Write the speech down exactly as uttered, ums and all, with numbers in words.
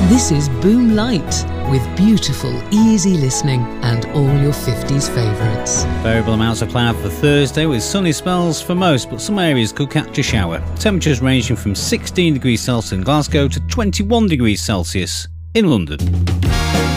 This is Boom Light, with beautiful, easy listening and all your fifties favourites. Variable amounts of cloud for Thursday with sunny spells for most, but some areas could catch a shower. Temperatures ranging from sixteen degrees Celsius in Glasgow to twenty-one degrees Celsius in London.